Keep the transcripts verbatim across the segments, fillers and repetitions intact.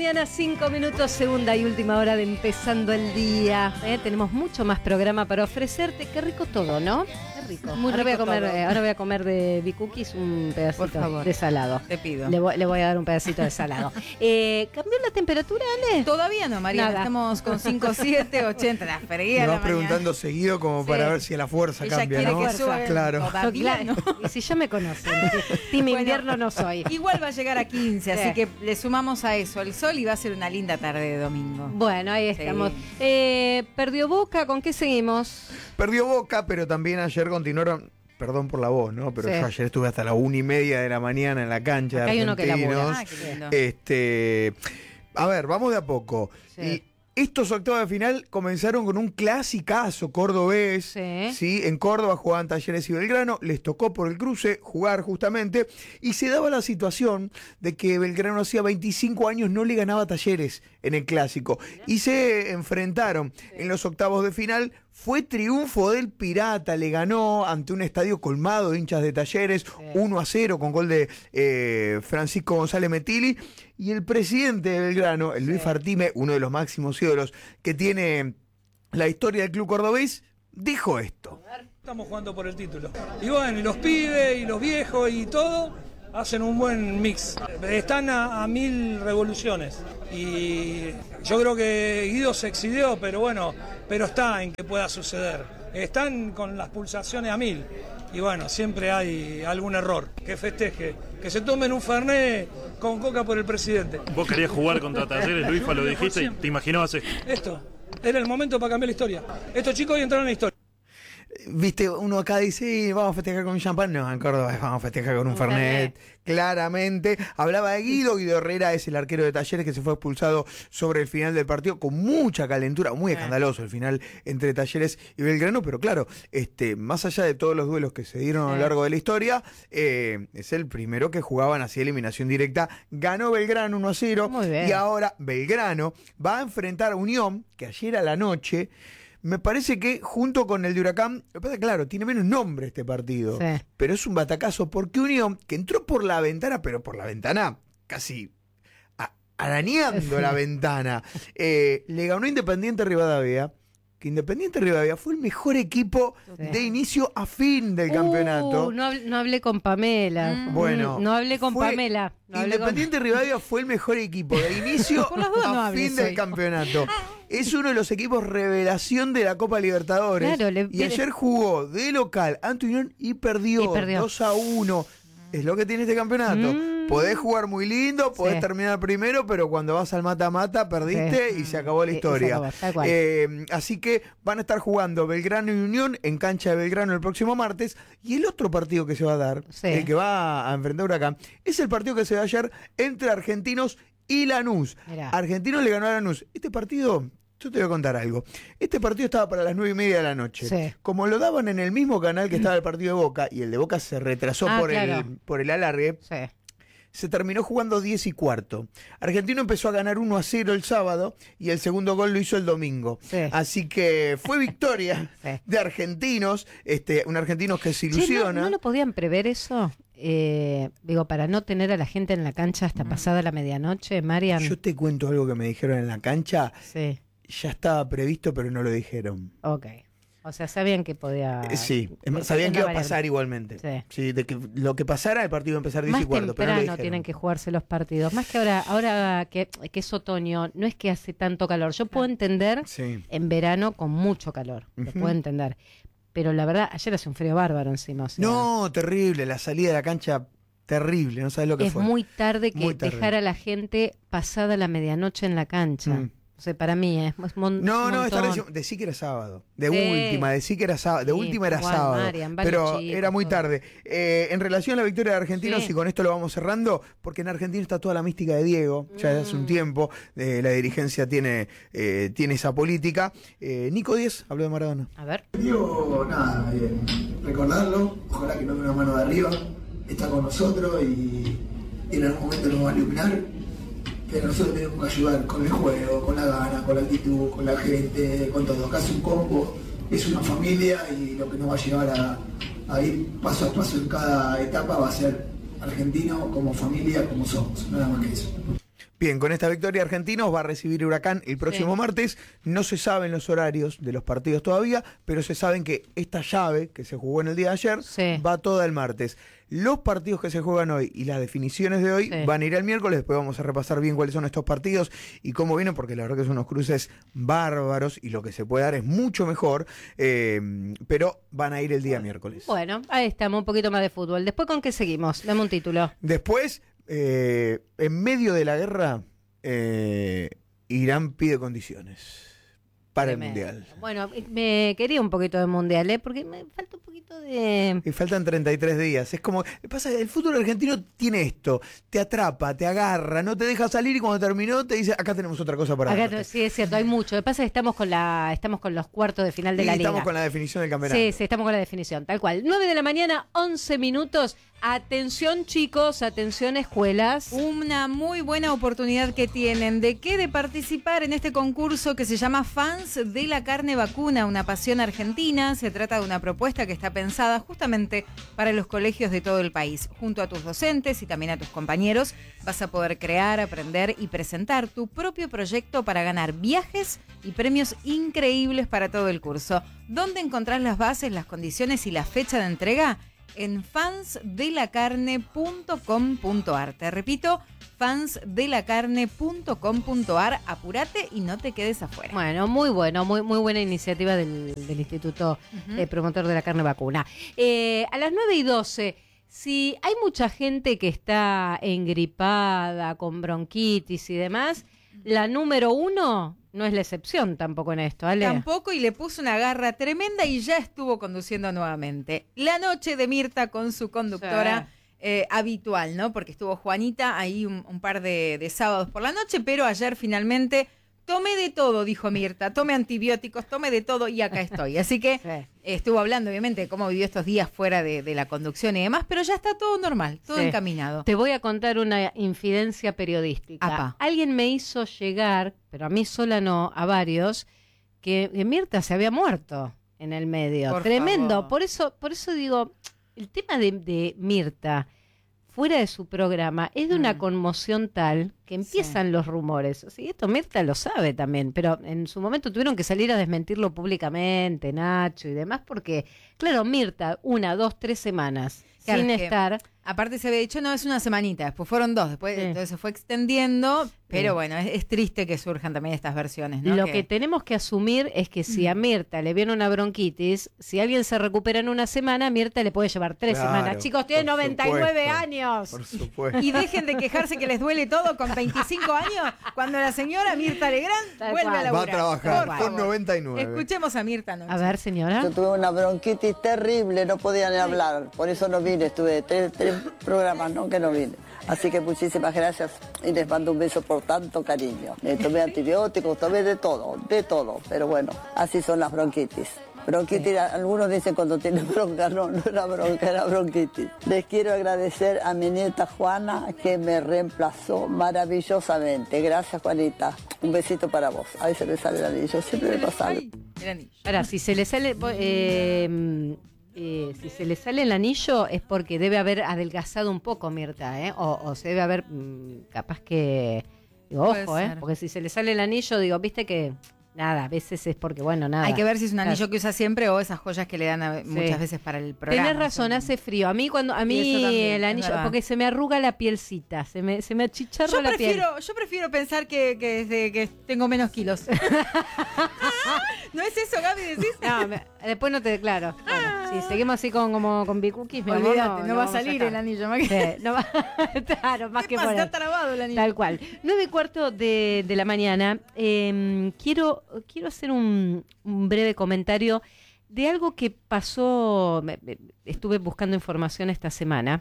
mañana, cinco minutos, segunda y última hora de empezando el día. ¿eh? Tenemos mucho más programa para ofrecerte. Qué rico todo, ¿no? Qué rico. Muy ahora, rico voy a comer, eh, ahora voy a comer de Bicookies un pedacito de salado. Te pido. Le voy, le voy a dar un pedacito de salado. eh, ¿Cambió la temperatura, Ale? Todavía no, María. Estamos con cinco siete, ochenta. La freguía. Me vas preguntando seguido como sí. para ver si a la fuerza Ella cambia, quiere ¿no? Que suba, claro. claro. No. Y si ya me conocen. Team bueno, invierno no soy. Igual va a llegar a quince, sí. así que le sumamos a eso el sol y va a ser una linda tarde de domingo. Bueno, ahí estamos. Sí. Eh, ¿Perdió Boca? ¿Con qué seguimos? Perdió Boca, pero también ayer continuaron. Perdón por la voz, ¿no? Pero sí. yo ayer estuve hasta la una y media de la mañana en la cancha Acá de hay uno que labura. Ah, qué lindo. Este, a ver, vamos de a poco. Sí. Y estos octavos de final comenzaron con un clasicazo cordobés, sí. ¿sí? En Córdoba jugaban Talleres y Belgrano, les tocó por el cruce jugar justamente, y se daba la situación de que Belgrano hacía veinticinco años no le ganaba a Talleres en el clásico, y se enfrentaron sí. en los octavos de final. Fue triunfo del Pirata, le ganó ante un estadio colmado de hinchas de Talleres, sí. uno a cero con gol de eh, Francisco González Metilli, y el presidente de Belgrano, el Luis sí. Fartime, uno de los máximos ídolos que tiene la historia del club cordobés, dijo esto. Estamos jugando por el título. Y bueno, y los pibes, y los viejos, y todo, hacen un buen mix. Están a, a mil revoluciones. Y yo creo que Guido se excedió, pero bueno, pero está en que pueda suceder. Están con las pulsaciones a mil. Y bueno, siempre hay algún error. Que festeje, que se tomen un fernet con coca por el presidente. Vos querías jugar contra Talleres, Luisfa, lo dijiste, y te imaginabas esto. Esto, era el momento para cambiar la historia. Estos chicos hoy entraron en la historia. Viste, uno acá dice, vamos a festejar con un champán. No, en Córdoba vamos a festejar con un fernet. Claramente. Hablaba de Guido. Guido Herrera es el arquero de Talleres que se fue expulsado sobre el final del partido con mucha calentura. Muy escandaloso el final entre Talleres y Belgrano. Pero claro, este, más allá de todos los duelos que se dieron a lo largo de la historia, eh, es el primero que jugaban así eliminación directa. Ganó Belgrano uno a cero. Y ahora Belgrano va a enfrentar a Unión, que ayer a la noche... Me parece que junto con el de Huracán, claro, tiene menos nombre este partido, sí. pero es un batacazo porque Unión, que entró por la ventana, pero por la ventana casi a, arañando la ventana, eh, le ganó Independiente Rivadavia, que Independiente Rivadavia fue el mejor equipo sí. de inicio a fin del uh, campeonato. No hablé, no hablé con Pamela. Mm. Bueno, no hablé con Pamela. No Independiente con... Rivadavia fue el mejor equipo de inicio a no fin del hoy. campeonato. Es uno de los equipos revelación de la Copa Libertadores. Claro, le, y ayer jugó de local ante Unión y perdió, y perdió. dos a uno. Es lo que tiene este campeonato. Mm. Podés jugar muy lindo, podés sí. terminar primero, pero cuando vas al mata-mata perdiste sí. y se acabó la historia. Acabó, eh, así que van a estar jugando Belgrano y Unión en cancha de Belgrano el próximo martes. Y el otro partido que se va a dar, sí. el que va a enfrentar Huracán, es el partido que se dio ayer entre Argentinos y Lanús. Mirá. Argentinos le ganó a Lanús. Este partido... Yo te voy a contar algo. Este partido estaba para las nueve y media de la noche. Sí. Como lo daban en el mismo canal que estaba el partido de Boca, y el de Boca se retrasó ah, por, claro. el, por el alargue, sí. se terminó jugando diez y cuarto. Argentino empezó a ganar uno a cero el sábado, y el segundo gol lo hizo el domingo. Sí. Así que fue victoria sí. de Argentinos, este, un argentino que se ilusiona. Sí, ¿no, ¿No lo podían prever eso? Eh, digo, para no tener a la gente en la cancha hasta mm. pasada la medianoche, Marian. Yo te cuento algo que me dijeron en la cancha. Sí. Ya estaba previsto, pero no lo dijeron. Ok. O sea, sabían que podía... Eh, sí, que sabían que iba a pasar igualmente. Sí. Sí, de que lo que pasara, el partido iba a empezar diez y cuarto, pero no lo dijeron. Tienen que jugarse los partidos. Más que ahora, ahora que, que es otoño, no es que hace tanto calor. Yo puedo entender sí. en verano con mucho calor. Uh-huh. Lo puedo entender. Pero la verdad, ayer hace un frío bárbaro encima. O sea, no, terrible. La salida de la cancha... Terrible, no sabes lo que es fue. Es muy tarde que muy tarde. Dejar a la gente pasada la medianoche en la cancha. Mm. O sea, para mí es, es mon- No, no, montón. esta decí que era sábado. De sí. última, decí que era sábado. De sí, última era sábado. Marian, pero chicos, era muy tarde. Eh, en relación a la victoria de Argentinos, sí. y con esto lo vamos cerrando, porque en Argentina está toda la mística de Diego, ya desde mm. hace un tiempo. Eh, la dirigencia tiene, eh, tiene esa política. Eh, Nico Díez habló de Maradona. A ver. Diego, nada, eh, recordarlo. Ojalá que nos dé una mano de arriba. Está con nosotros y, y en algún momento nos va a iluminar. Pero nosotros tenemos que ayudar con el juego, con la gana, con la actitud, con la gente, con todo. Acá es un combo, es una familia y lo que nos va a llevar a, a ir paso a paso en cada etapa va a ser argentino como familia, como somos, nada más que eso. Bien, con esta victoria Argentinos va a recibir Huracán el próximo Sí. martes. No se saben los horarios de los partidos todavía, pero se saben que esta llave que se jugó en el día de ayer Sí. va toda el martes. Los partidos que se juegan hoy y las definiciones de hoy Sí. van a ir el miércoles. Después vamos a repasar bien cuáles son estos partidos y cómo vienen, porque la verdad que son unos cruces bárbaros y lo que se puede dar es mucho mejor, eh, pero van a ir el día miércoles. Bueno, ahí estamos, un poquito más de fútbol. Después, ¿con qué seguimos? Dame un título. Después, eh, en medio de la guerra, eh, Irán pide condiciones para Tremendo. el Mundial. Bueno, me quería un poquito de Mundial, ¿eh? Porque me falta un poquito de... Y faltan treinta y tres días. Es como, pasa, el fútbol argentino tiene esto, te atrapa, te agarra, no te deja salir y cuando terminó te dice, acá tenemos otra cosa para Acá, darte. sí, es cierto, hay mucho. Lo que pasa es que estamos con, la, estamos con los cuartos de final de Y la estamos liga. con la definición del campeonato. Sí, sí, estamos con la definición, tal cual. nueve de la mañana, once minutos. Atención, chicos, atención, escuelas. Una muy buena oportunidad que tienen. ¿De qué? De participar en este concurso que se llama Fans de la Carne Vacuna, una pasión argentina. Se trata de una propuesta que está pensada justamente para los colegios de todo el país. Junto a tus docentes y también a tus compañeros vas a poder crear, aprender y presentar tu propio proyecto para ganar viajes y premios increíbles para todo el curso. ¿Dónde encontrás las bases, las condiciones y la fecha de entrega? En fans de la carne punto com punto a r. Te repito, fans de la carne punto com punto a r. Apúrate y no te quedes afuera. Bueno, muy bueno, muy muy buena iniciativa del, del Instituto Ujú. eh, Promotor de la Carne Vacuna. Eh, a las nueve y doce, si hay mucha gente que está engripada, con bronquitis y demás, la número uno no es la excepción tampoco en esto, ¿vale? Tampoco, y le puso una garra tremenda y ya estuvo conduciendo nuevamente. La noche de Mirta con su conductora eh, habitual, ¿no? Porque estuvo Juanita ahí un, un par de, de sábados por la noche, pero ayer finalmente tomé de todo, dijo Mirta. Tomé antibióticos, tomé de todo y acá estoy. Así que Sí. eh, estuvo hablando, obviamente, de cómo vivió estos días fuera de, de la conducción y demás, pero ya está todo normal, todo Sí. encaminado. Te voy a contar una infidencia periodística. Apa. Alguien me hizo llegar, pero a mí sola no, a varios, que, que Mirta se había muerto en el medio. Por Tremendo. favor. Por eso, por eso digo, el tema de, de Mirta fuera de su programa es de una Mm. conmoción tal que empiezan los rumores. O sea, y esto Mirta lo sabe también, pero en su momento tuvieron que salir a desmentirlo públicamente, Nacho y demás, porque, claro, Mirta, una, dos, tres semanas Claro, sin es que- estar... Aparte se había dicho, no, es una semanita, después fueron dos, después Sí. entonces se fue extendiendo, pero Sí. bueno, es, es triste que surjan también estas versiones, ¿no? Lo que tenemos que asumir es que si a Mirta le viene una bronquitis, si alguien se recupera en una semana, Mirta le puede llevar tres Claro, semanas. Chicos, tiene por noventa y nueve supuesto. años. Por supuesto. Y dejen de quejarse que les duele todo con veinticinco años, cuando la señora Mirta Legrand Tal vuelve cual. a Va laburar. a trabajar Por con favor. noventa y nueve. Escuchemos a Mirta Noche. A ver, señora. Yo tuve una bronquitis terrible, no podía ni hablar, por eso no vine, estuve tres, tres programas, no que no vine. Así que muchísimas gracias y les mando un beso por tanto cariño. Me tomé antibióticos, tomé de todo, de todo, pero bueno, así son las bronquitis. Bronquitis, algunos dicen cuando tienen bronca, no, no era bronca, era bronquitis. Les quiero agradecer a mi nieta Juana que me reemplazó maravillosamente. Gracias, Juanita. Un besito para vos. Ahí se me sale el anillo, siempre me pasa algo. Ay, el anillo. Ahora, si se le sale... eh, eh, si se le sale el anillo es porque debe haber adelgazado un poco Mirta, ¿eh? O, o se debe haber, mm, capaz que... Digo, Puede ojo, ¿eh? ser. Porque si se le sale el anillo, digo, viste que... Nada, a veces es porque, bueno, nada. Hay que ver si es un Claro. anillo que usa siempre o esas joyas que le dan a- muchas veces para el programa. Tenés razón, hace frío. A mí cuando a Y mí eso también, el es anillo, verdad. porque se me arruga la pielcita, se me, se me achicharra Yo la piel. prefiero, yo prefiero pensar que, que, desde que tengo menos kilos. ¿No es eso, Gaby, decís? No, me- después no te declaro. Bueno, si seguimos así con como con Bicookies, mi amor, Olvídate, no, va a vamos salir estar. el anillo. Más que... Sí, no va, claro, más ¿Qué que pasa? por Está trabado el anillo. Tal cual. Nueve y cuarto de, de la mañana. Eh, quiero, quiero hacer un, un breve comentario de algo que pasó. me- me- Estuve buscando información esta semana.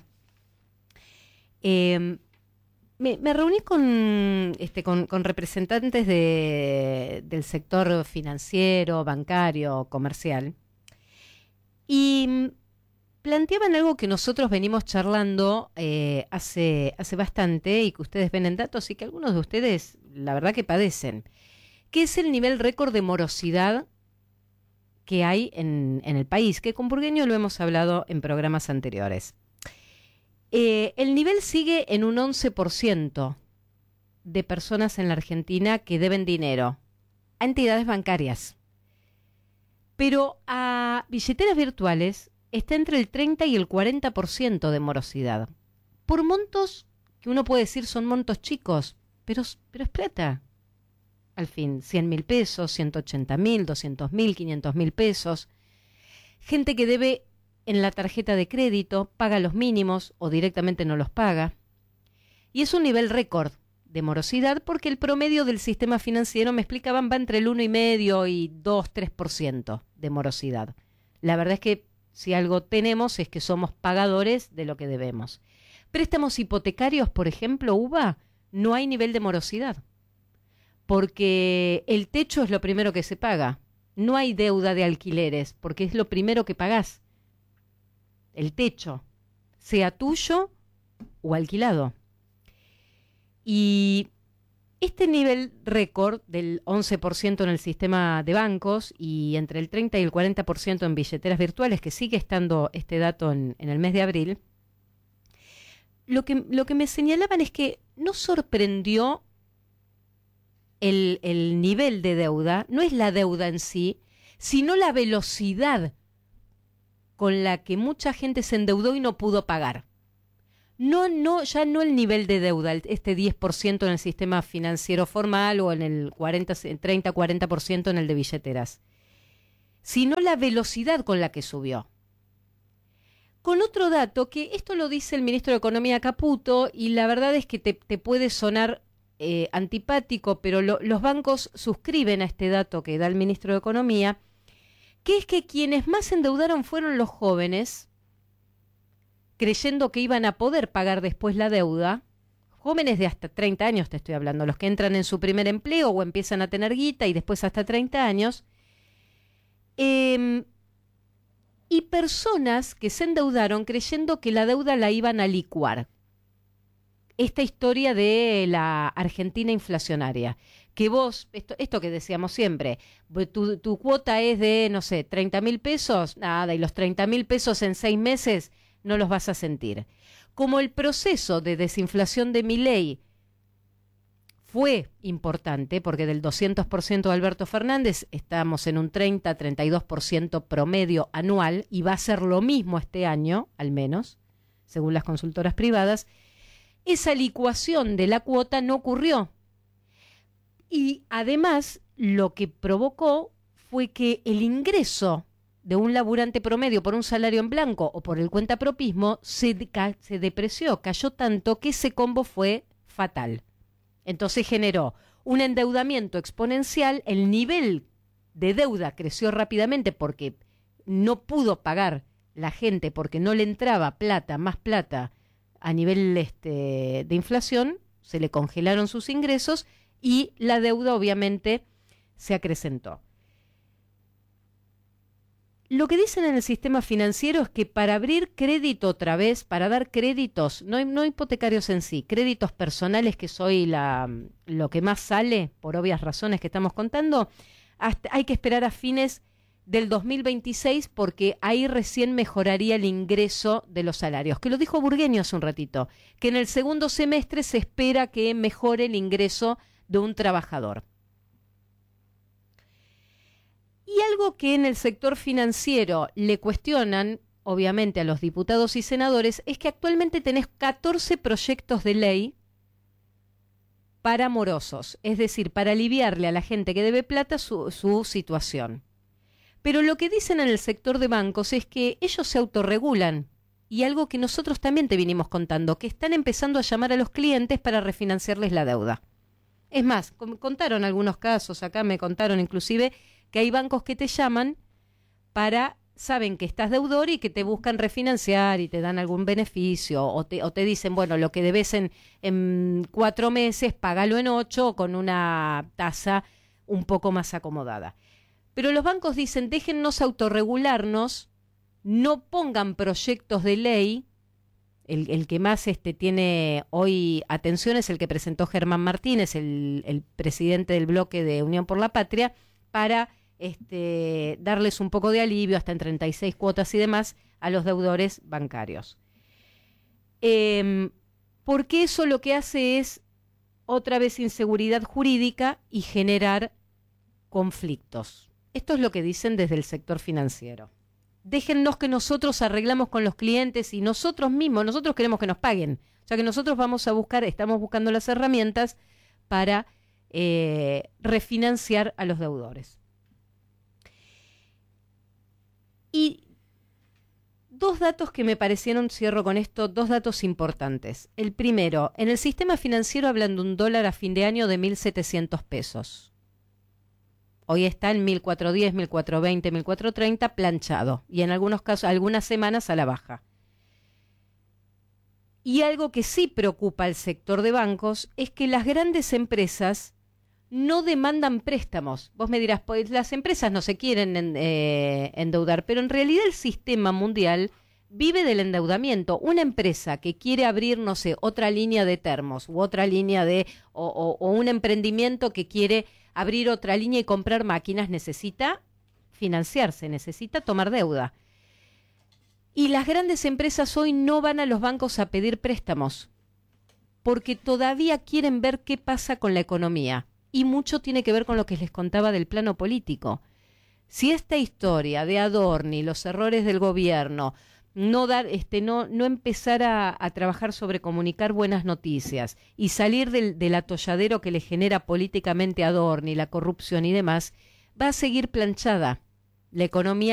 Eh, me, me reuní con, este, con, con representantes de, del sector financiero, bancario, comercial. Y mm, planteaban algo que nosotros venimos charlando eh, hace, hace bastante y que ustedes ven en datos y que algunos de ustedes, la verdad que padecen, que es el nivel récord de morosidad que hay en, en el país, que con Burgueño lo hemos hablado en programas anteriores. Eh, el nivel sigue en un once por ciento. de personas en la Argentina que deben dinero a entidades bancarias. Pero a billeteras virtuales está entre el treinta y el cuarenta por ciento de morosidad. Por montos que uno puede decir son montos chicos, pero, pero es plata. Al fin, cien mil pesos, ciento ochenta mil, doscientos mil, quinientos mil pesos. Gente que debe en la tarjeta de crédito, paga los mínimos o directamente no los paga. Y es un nivel récord de morosidad porque el promedio del sistema financiero, me explicaban, va entre el uno coma cinco y dos, tres por ciento de morosidad. La verdad es que si algo tenemos es que somos pagadores de lo que debemos. Préstamos hipotecarios, por ejemplo, U B A, no hay nivel de morosidad. Porque el techo es lo primero que se paga. No hay deuda de alquileres, porque es lo primero que pagás. El techo, sea tuyo o alquilado. Y este nivel récord del once por ciento en el sistema de bancos y entre el treinta y el cuarenta por ciento en billeteras virtuales, que sigue estando este dato en, en el mes de abril, lo que, lo que me señalaban es que no sorprendió el, el nivel de deuda, no es la deuda en sí, sino la velocidad con la que mucha gente se endeudó y no pudo pagar. No, no, ya no el nivel de deuda, este diez por ciento en el sistema financiero formal o en el treinta a cuarenta por ciento en el de billeteras, sino la velocidad con la que subió. Con otro dato, que esto lo dice el ministro de Economía Caputo, y la verdad es que te, te puede sonar eh, antipático, pero lo, los bancos suscriben a este dato que da el ministro de Economía, que es que quienes más se endeudaron fueron los jóvenes, creyendo que iban a poder pagar después la deuda, jóvenes de hasta treinta años te estoy hablando, los que entran en su primer empleo o empiezan a tener guita y después hasta treinta años, eh, y personas que se endeudaron creyendo que la deuda la iban a licuar. Esta historia de la Argentina inflacionaria, que vos, esto, esto que decíamos siempre, tu, tu cuota es de, no sé, treinta mil pesos, nada, y los treinta mil pesos en seis meses no los vas a sentir. Como el proceso de desinflación de Milei fue importante, porque del doscientos por ciento de Alberto Fernández estamos en un treinta a treinta y dos por ciento promedio anual, y va a ser lo mismo este año, al menos, según las consultoras privadas, esa licuación de la cuota no ocurrió. Y además lo que provocó fue que el ingreso de un laburante promedio por un salario en blanco o por el cuentapropismo se, de, se depreció, cayó tanto que ese combo fue fatal. Entonces generó un endeudamiento exponencial, el nivel de deuda creció rápidamente porque no pudo pagar la gente, porque no le entraba plata, más plata a nivel este, de inflación, se le congelaron sus ingresos y la deuda obviamente se acrecentó. Lo que dicen en el sistema financiero es que para abrir crédito otra vez, para dar créditos, no, no hipotecarios en sí, créditos personales, que soy la, lo que más sale, por obvias razones que estamos contando, hasta, hay que esperar a fines del dos mil veintiséis porque ahí recién mejoraría el ingreso de los salarios, que lo dijo Burgueño hace un ratito, que en el segundo semestre se espera que mejore el ingreso de un trabajador. Y algo que en el sector financiero le cuestionan, obviamente, a los diputados y senadores, es que actualmente tenés catorce proyectos de ley para morosos, es decir, para aliviarle a la gente que debe plata su, su situación. Pero lo que dicen en el sector de bancos es que ellos se autorregulan, y algo que nosotros también te vinimos contando, que están empezando a llamar a los clientes para refinanciarles la deuda. Es más, contaron algunos casos, acá me contaron inclusive que hay bancos que te llaman para, saben que estás deudor y que te buscan refinanciar y te dan algún beneficio, o te, o te dicen, bueno, lo que debes en, en cuatro meses, págalo en ocho con una tasa un poco más acomodada. Pero los bancos dicen, déjennos autorregularnos, no pongan proyectos de ley. El, el que más este, tiene hoy atención es el que presentó Germán Martínez, el, el presidente del bloque de Unión por la Patria, para este, darles un poco de alivio, hasta en treinta y seis cuotas y demás, a los deudores bancarios. Eh, porque eso lo que hace es otra vez inseguridad jurídica y generar conflictos. Esto es lo que dicen desde el sector financiero. Déjennos que nosotros arreglamos con los clientes y nosotros mismos, nosotros queremos que nos paguen. O sea que nosotros vamos a buscar, estamos buscando las herramientas para eh, refinanciar a los deudores. Y dos datos que me parecieron, cierro con esto, dos datos importantes. El primero, en el sistema financiero hablan de un dólar a fin de año de mil setecientos pesos. Hoy está en mil cuatrocientos diez, mil cuatrocientos veinte, mil cuatrocientos treinta planchado y en algunos casos, algunas semanas a la baja. Y algo que sí preocupa al sector de bancos es que las grandes empresas no demandan préstamos. Vos me dirás, pues las empresas no se quieren en, eh, endeudar, pero en realidad el sistema mundial vive del endeudamiento. Una empresa que quiere abrir, no sé, otra línea de termos u otra línea de, o, o, o un emprendimiento que quiere abrir otra línea y comprar máquinas, necesita financiarse, necesita tomar deuda. Y las grandes empresas hoy no van a los bancos a pedir préstamos porque todavía quieren ver qué pasa con la economía. Y mucho tiene que ver con lo que les contaba del plano político. Si esta historia de Adorni, los errores del gobierno, no dar, este, no, no empezar a, a trabajar sobre comunicar buenas noticias y salir del, del atolladero que le genera políticamente Adorni, la corrupción y demás, va a seguir planchada la economía.